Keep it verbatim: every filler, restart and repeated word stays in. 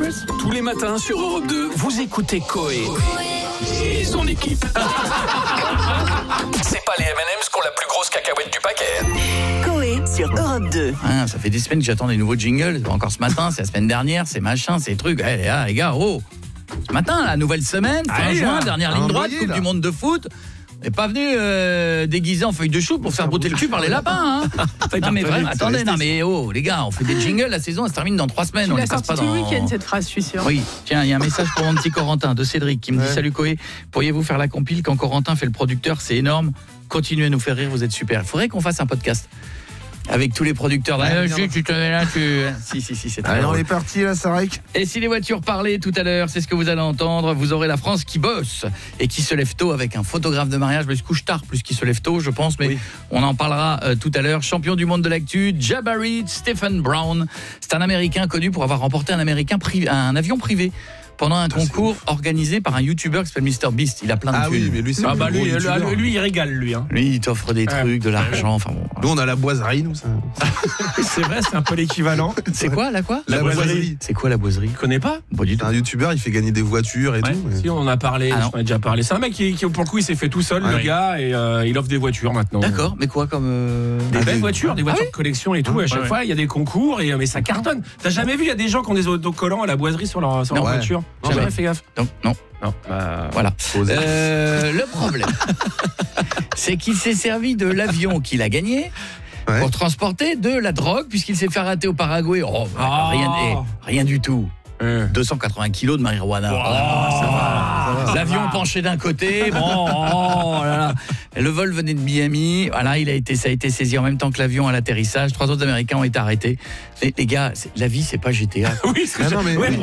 Express. Tous les matins sur Europe deux, vous écoutez Coé et son équipe. C'est pas les M and M's qui ont la plus grosse cacahuète du paquet. Coé sur Europe deux. Ah, ça fait des semaines que j'attends des nouveaux jingles. Encore ce matin, c'est la semaine dernière, c'est machin, c'est trucs. Eh les gars, les gars, oh. Ce matin, la nouvelle semaine, fin Allez, juin, là, dernière ligne droite, envoyez, Coupe là. du monde de foot. On n'est pas venu euh, déguisé en feuille de chou pour faire brouter le cul par les lapins. Hein. Non mais vraiment, attendez, non mais oh les gars, on fait des jingles, la saison elle se termine dans trois semaines. Tu on l'as les passe sorti pas tout dans... le week-end cette phrase, je suis sûre. Oui, tiens, il y a un message pour mon petit Corentin de Cédric qui me dit Ouais. salut Coé, pourriez-vous faire la compile quand Corentin fait le producteur, c'est énorme. Continuez à nous faire rire, vous êtes super. Il faudrait qu'on fasse un podcast avec tous les producteurs. Ouais, Ah, si, tu te mets là, tu si si si, c'est très Allez, on drôle. est parti là, Sarek. Et si les voitures parlaient tout à l'heure, c'est ce que vous allez entendre, vous aurez la France qui bosse et qui se lève tôt avec un photographe de mariage, mais se couche tard plus qu'il se lève tôt, je pense, mais oui. On en parlera euh, tout à l'heure. Champion du monde de l'actu, Jabari Stephen Brown. C'est un Américain connu pour avoir remporté un, Américain privé, un avion privé pendant un concours organisé par un YouTuber qui s'appelle Mister Beast. Il a plein de Ah thunes. oui, mais lui, c'est Ah le bah gros lui, youtubeur. lui, lui, il régale lui. Hein. Lui, il t'offre des Ouais. trucs, de l'argent, enfin bon. Nous, on a la boiserie, nous. Ça. C'est vrai, c'est un peu l'équivalent. C'est quoi, là, quoi La, La boiserie. boiserie. C'est quoi la boiserie? Tu connais pas? Pas du C'est tout. un youtubeur, il fait gagner des voitures et Ouais. tout. mais- Si on en a parlé, Ah non. je t'en ai déjà parlé. C'est un mec qui, qui pour le coup, il s'est fait tout seul, le Ouais. gars, et euh, il offre des voitures maintenant. D'accord, mais quoi comme... euh, Des Ah, belles des- voitures, des voitures oui de collection et tout. Et à chaque ouais, fois, il y a des concours, et, mais ça cartonne. T'as jamais vu, il y a des gens qui ont des autocollants à la boiserie sur leur, sur Non, leur ouais. voiture? Non, Jamais ouais. fait gaffe. Donc, non. Non. Bah, Voilà. Osez. Euh, le problème, c'est qu'il s'est servi de l'avion qu'il a gagné Ouais. pour transporter de la drogue, puisqu'il s'est fait rater au Paraguay. Oh, Ah. rien, eh, rien du tout. euh. deux cent quatre-vingts kilos de marijuana. Oh, Oh, ça va, ça l'avion va. penché d'un côté. Bon, oh là là. Le vol venait de Miami. Voilà, il a été, ça a été saisi en même temps que l'avion à l'atterrissage. Trois autres Américains ont été arrêtés. Les, les gars, c'est- la vie, c'est pas G T A. Oui, ce que Ah j'ai- non, mais- ouais, mais-